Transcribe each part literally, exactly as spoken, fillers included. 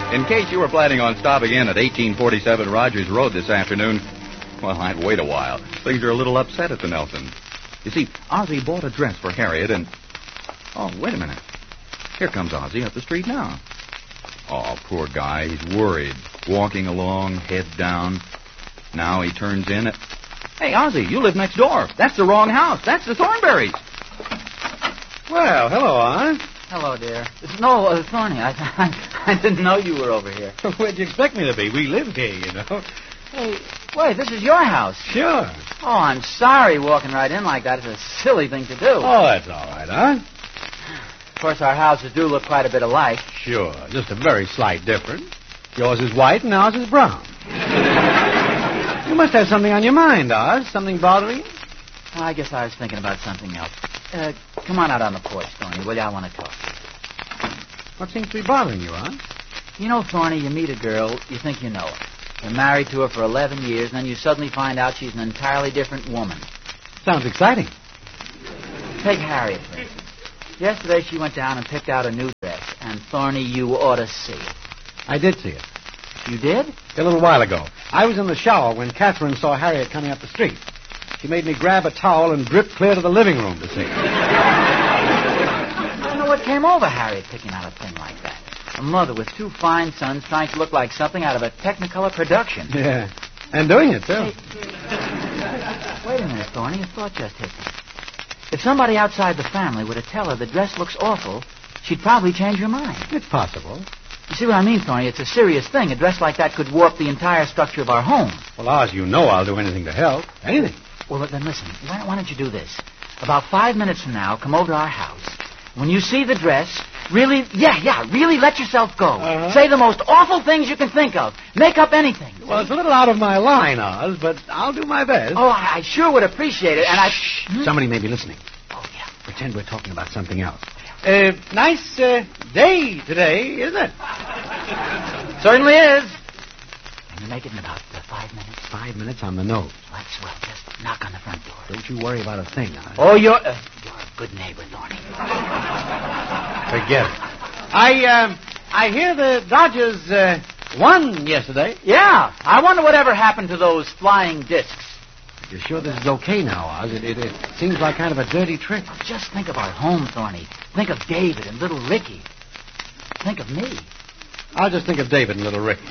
In case you were planning on stopping in at eighteen forty-seven Rogers Road this afternoon, well, I'd wait a while. Things are a little upset at the Nelsons. You see, Ozzie bought a dress for Harriet and... Oh, wait a minute. Here comes Ozzie up the street now. Oh, poor guy. He's worried. Walking along, head down. Now he turns in at... Hey, Ozzie, you live next door. That's the wrong house. That's the Thornberrys. Well, hello, Oz. Hello, dear. No, uh, Thorny, I, I, I didn't know you were over here. Where'd you expect me to be? We live here, you know. Hey, wait, this is your house. Sure. Oh, I'm sorry walking right in like that. It's a silly thing to do. Oh, that's all right, Oz. Of course, our houses do look quite a bit alike. Sure, just a very slight difference. Yours is white and ours is brown. You must have something on your mind, Oz. Something bothering you? Well, I guess I was thinking about something else. Uh, come on out on the porch, Thorny, will you? I want to talk. What seems to be bothering you, Oz? You know, Thorny, you meet a girl, you think you know her. You're married to her for eleven years, and then you suddenly find out she's an entirely different woman. Sounds exciting. Take Harriet, for instance. Yesterday she went down and picked out a new dress, and Thorny, you ought to see it. I did see it. You did? A little while ago. I was in the shower when Catherine saw Harriet coming up the street. She made me grab a towel and drip clear to the living room to see it. I don't know what came over Harriet picking out a thing like that. A mother with two fine sons trying to look like something out of a Technicolor production. Yeah, and doing it, too. Hey, wait a minute, Thorny. A thought just hit me. If somebody outside the family were to tell her the dress looks awful, she'd probably change her mind. It's possible. You see what I mean, Thorny? It's a serious thing. A dress like that could warp the entire structure of our home. Well, Oz, you know I'll do anything to help. Anything. Well, then listen. Why, why don't you do this? About five minutes from now, come over to our house. When you see the dress, really, yeah, yeah, really let yourself go. Uh-huh. Say the most awful things you can think of. Make up anything. Well, it's a little out of my line, Oz, but I'll do my best. Oh, I, I sure would appreciate it, and I... Shh. Hmm? Somebody may be listening. Oh, yeah. Pretend we're talking about something else. Uh, nice uh, day today, isn't it? Certainly is. Can you make it in about uh, five minutes? Five minutes on the nose. That's swell. Just knock on the front door. Don't you worry about a thing, Oz. Oh, you're, uh, you're a good neighbor, Thorny. Forget it. I, um, I hear the Dodgers uh, won yesterday. Yeah. I wonder whatever happened to those flying discs. You're sure this is okay now, Oz? It, it, it seems like kind of a dirty trick. Just think of our home, Thorny. Think of David and little Ricky. Think of me. I'll just think of David and little Ricky.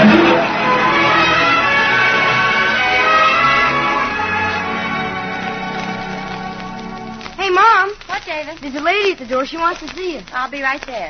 Hey, Mom. What, David? There's a lady at the door. She wants to see you. I'll be right there.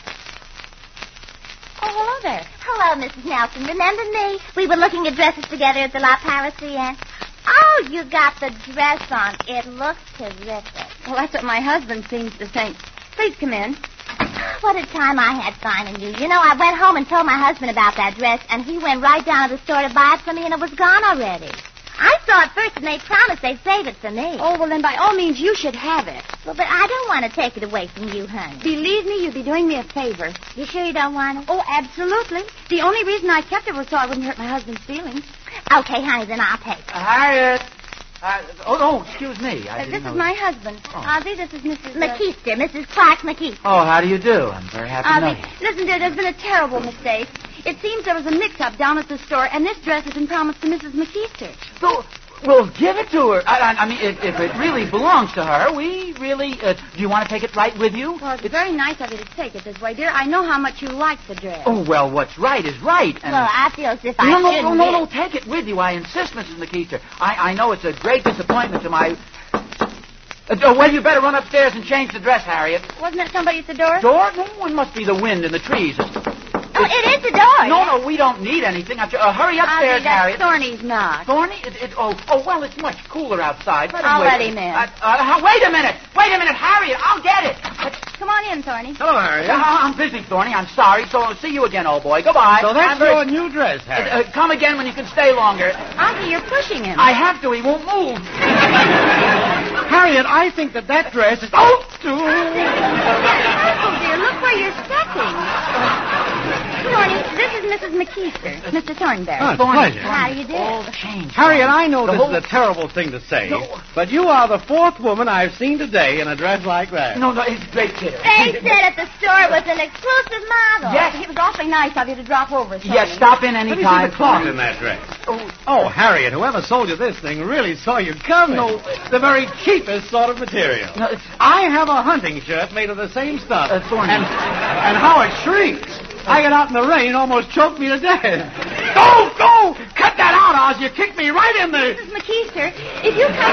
Oh, hello there. Hello, Missus Nelson. Remember me? We were looking at dresses together at the La Parisienne. Oh, you got the dress on. It looks terrific. Well, that's what my husband seems to think. Please come in. What a time I had finding you. You know, I went home and told my husband about that dress, and he went right down to the store to buy it for me, and it was gone already. I saw it first, and they promised they'd save it for me. Oh, well, then by all means, you should have it. Well, but I don't want to take it away from you, honey. Believe me, you'd be doing me a favor. You sure you don't want it? Oh, absolutely. The only reason I kept it was so I wouldn't hurt my husband's feelings. Okay, honey, then I'll take it. Uh, Harriet. Uh, oh, oh, excuse me. I Uh, didn't this know is that. my husband. Oh. Ozzie, this is Missus Uh... McKeester, Missus Clark McKeester. Oh, how do you do? I'm very happy to know Ozzie, you. listen, dear, there's been a terrible mistake. It seems there was a mix-up down at the store, and this dress has been promised to Missus McKeester. So, well, give it to her. I, I, I mean, if, if it really belongs to her, we really... Uh, do you want to take it right with you? Well, it's very nice of you to take it this way, dear. I know how much you like the dress. Oh, well, what's right is right. And Well, I feel as if I no, no, shouldn't no, no, be. no, take it with you. I insist, Missus McKeester. I, I know it's a great disappointment to my... Uh, oh, well, you better run upstairs and change the dress, Harriet. Wasn't there somebody at the door? Door? No, it must be the wind in the trees. Oh, it is the door. No, no, we don't need anything. Uh, hurry upstairs, Ozzie, that's Harriet. Thorny's knock. Thorny? It, it, oh, oh, well, it's much cooler outside. Let him I'll wait. let him in. Uh, uh, wait a minute. Wait a minute, Harriet. I'll get it. Uh, Come on in, Thorny. Hello, Harriet. I'm busy, Thorny. I'm sorry. So I'll see you again, old boy. Goodbye. So that's I'm very- your new dress, Harriet. Uh, uh, come again when you can stay longer. Ozzie, you're pushing him. I have to. He won't move. Harriet, I think that that dress is... Oh! Careful, dear. Look where you're stepping. Thorny, this is Missus McKeester, Mister Thornberry. Oh, it's a Thorny, pleasure. How do you do? All changed. Harriet, I know The this whole- is a terrible thing to say, No. but you are the fourth woman I've seen today in a dress like that. No, no, it's great, kid. They said at the store it was an exclusive model. Yes, he was also awfully nice of you to drop over, Tony. Yes, stop in any Let me see time. the cloth in that dress. Oh, oh, Harriet, whoever sold you this thing really saw you coming. No, the very cheapest sort of material. No, it's- I have a hunting shirt made of the same stuff. Uh, Thorny. And, and how it shrieks. I got out in the rain, almost choked me to death. Go, go! Cut that out, Oz. You kicked me right in the... Missus McKeester, if you come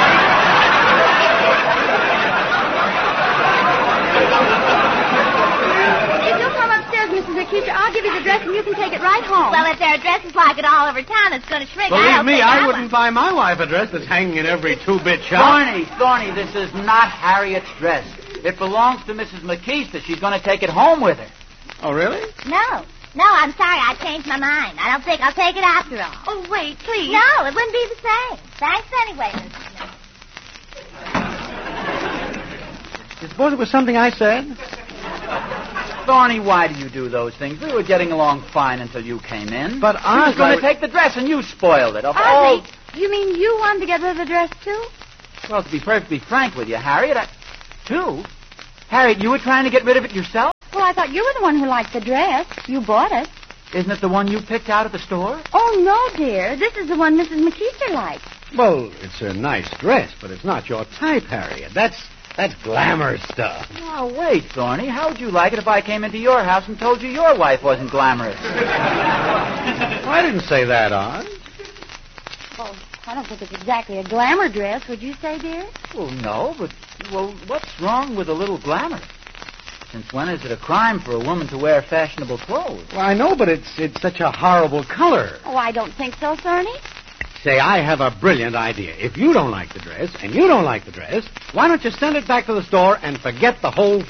If you'll come upstairs, Missus McKeester, I'll give you the dress and you can take it right home. Well, if there are dresses like it all over town, it's going to shrink. I Believe don't me, think I that wouldn't buy my wife a dress that's hanging in every two-bit shop. Thorny, Thorny, this is not Harriet's dress. It belongs to Missus McKeester. She's going to take it home with her. Oh, really? No. No, I'm sorry. I changed my mind. I don't think I'll take it after all. Oh, wait, please. No, it wouldn't be the same. Thanks anyway, Missus Smith. You suppose it was something I said? Thorny, why do you do those things? We were getting along fine until you came in. But She Oz, was going I to would- take the dress, and you spoiled it. Of all... Ozzy, you mean you wanted to get rid of the dress, too? Well, to be perfectly frank with you, Harriet, I... Too? Harriet, you were trying to get rid of it yourself? Well, I thought you were the one who liked the dress. You bought it. Isn't it the one you picked out at the store? Oh, no, dear. This is the one Missus McKeester likes. Well, it's a nice dress, but it's not your type, Harriet. That's that's glamour stuff. Oh, wait, Thorny. How would you like it if I came into your house and told you your wife wasn't glamorous? I didn't say that, Oz. Well, I don't think it's exactly a glamour dress, would you say, dear? Well, no, but, well, what's wrong with a little glamour? Since when is it a crime for a woman to wear fashionable clothes? Well, I know, but it's it's such a horrible color. Oh, I don't think so, Thorny. Say, I have a brilliant idea. If you don't like the dress, and you don't like the dress, why don't you send it back to the store and forget the whole